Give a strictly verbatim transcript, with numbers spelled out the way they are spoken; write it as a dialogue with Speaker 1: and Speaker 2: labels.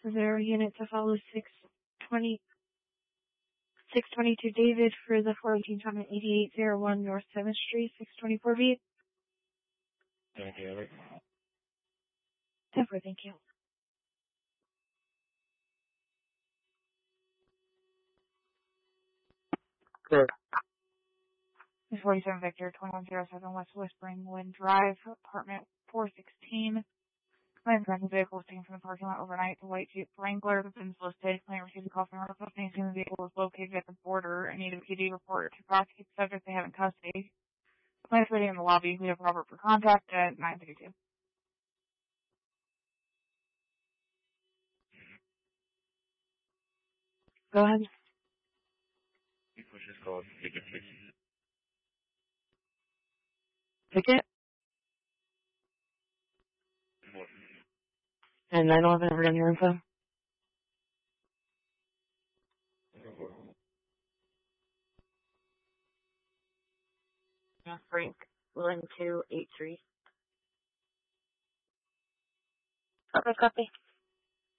Speaker 1: Is there a unit to follow six twenty, six twenty-two David for the four eighteen Tom eighty-eight oh one North seventh Street, six twenty-four B?
Speaker 2: Thank you, Eric.
Speaker 1: Temper, thank you.
Speaker 2: Good.
Speaker 1: forty-seven Victor, twenty-one oh seven West Whispering Wind Drive, apartment four sixteen. Client rented vehicle was taken from the parking lot overnight. The white Jeep Wrangler that's been listed. Client received a call from a suspect saying the vehicle was located at the border and needed a P D report to prosecute the subject they have in custody. Client's waiting in the lobby. We have Robert for contact at nine thirty-two. Go ahead.
Speaker 2: You push this call, ticket six.
Speaker 1: Ticket?
Speaker 2: What?
Speaker 1: And nine eleven ever done your info? Yeah, Frank. Willing to eight three. Okay, copy.